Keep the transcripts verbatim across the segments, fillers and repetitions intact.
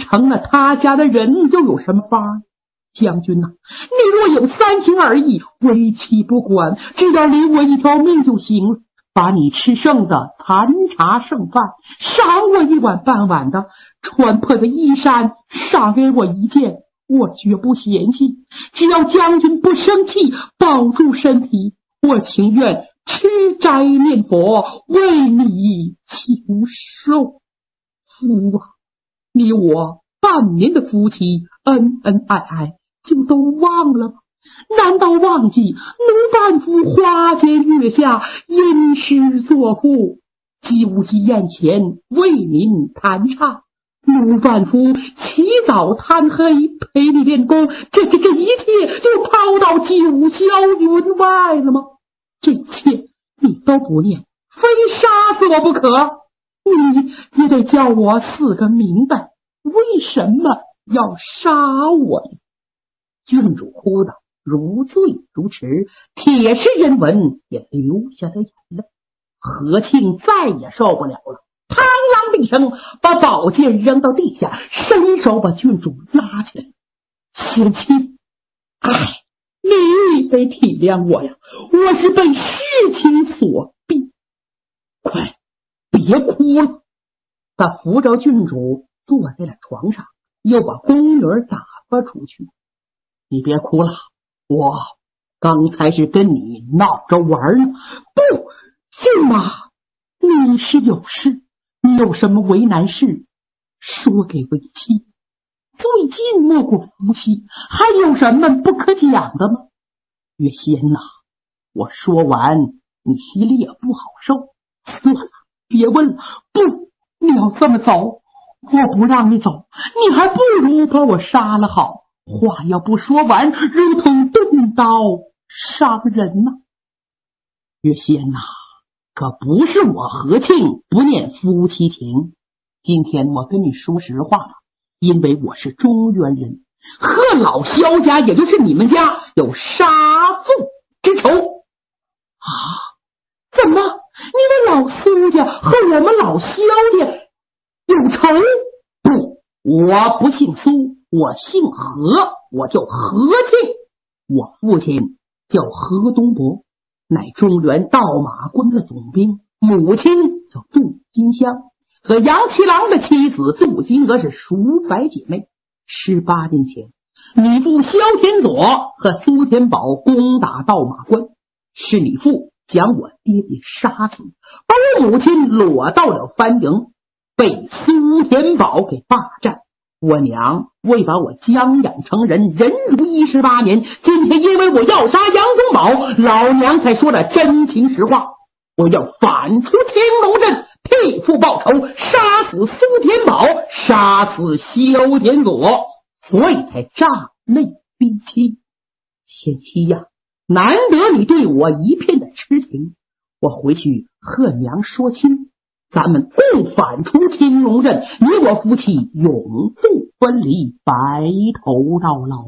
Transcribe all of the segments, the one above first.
成了他家的人又有什么法？将军呐、啊，你若有三心二意，为其不管，只要留我一条命就行了。把你吃剩的残茶剩饭赏我一碗半碗的，穿破的衣衫赏给我一件，我绝不嫌弃。只要将军不生气，保住身体，我情愿吃斋念佛，为你求寿。夫啊，你我半年的夫妻，恩恩爱爱，就都忘了吗？难道忘记奴伴夫花前月下，吟诗作赋，酒席宴前为您弹唱？奴伴夫起早贪黑陪你练功，这这这一切就抛到九霄云外了吗？这一切你都不念，非杀死我不可。你也得叫我死个明白，为什么要杀我呢？郡主哭道，如醉如痴，铁石人文也流下了眼泪。何庆再也受不了了，嘡啷的一声把宝剑扔到地下，伸手把郡主拉起来。贤妻，哎，你得体谅我呀，我是被事情所逼。快别哭了。他扶着郡主坐在了床上，又把宫女打发出去。你别哭了，我刚才是跟你闹着玩呢。不，信吗？你是有事，你有什么为难事，说给为妻。最近莫过夫妻，还有什么不可讲的吗？月仙呐、啊，我说完你心里也不好受。算了，别问了。不，你要这么走，我不让你走，你还不如把我杀了好。话要不说完，如同钝刀伤人呐、啊。月仙呐、啊，可不是我何庆不念夫妻情。今天我跟你说实话了，因为我是中原人，和老萧家，也就是你们家有杀父之仇啊！怎么，你们老苏家和我们老萧家有仇？不，我不姓苏，我姓何，我叫何庆。我父亲叫何东伯，乃中原道马关的总兵，母亲叫杜金香，和杨七郎的妻子杜金娥是叔伯姐妹。十八年前，你父萧天佐和苏天宝攻打道马关，是你父将我爹爹杀死，把我母亲裸到了藩营，被苏天宝给霸占。我娘为把我将养成人，忍辱一十八年，今天因为我要杀杨宗保，老娘才说了真情实话。我要反出青龙镇，替父报仇，杀死苏天宝，杀死萧天佐，所以才诈内逼妻。贤妻呀，难得你对我一片的痴情，我回去和娘说亲，咱们共反出青龙镇，你我夫妻永不分离，白头到老。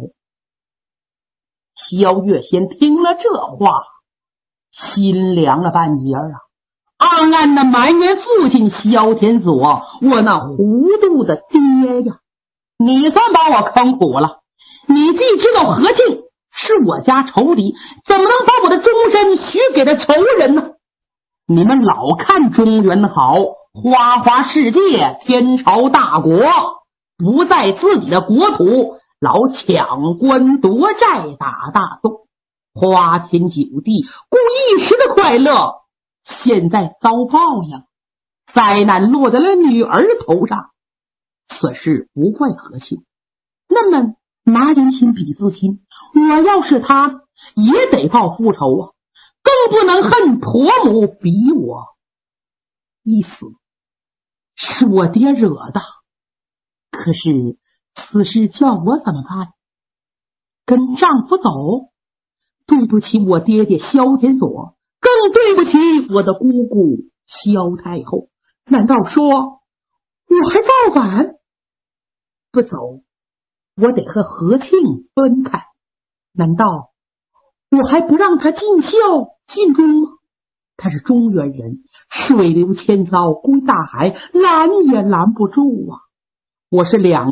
萧月仙听了这话，心凉了半截啊，暗暗的埋怨父亲萧天佐，我那糊涂的爹呀！你算把我坑苦了。你既知道何庆是我家仇敌，怎么能把我的终身许给了仇人呢？你们老看中原好，花花世界，天朝大国，不在自己的国土，老抢官夺寨，打大洞，花天酒地，顾一时的快乐，现在遭报应，灾难落在了女儿头上。此事不怪何庆，那么拿人心比自心，我要是他也得报复仇啊，更不能恨婆母比我一死，是我爹惹的。可是此事叫我怎么办？跟丈夫走，对不起我爹爹萧天佐，更对不起我的姑姑萧太后。难道说我还造反？不走，我得和何庆分开。难道我还不让他尽孝尽忠吗？他是中原人，水流千遭归大海，拦也拦不住啊！我是两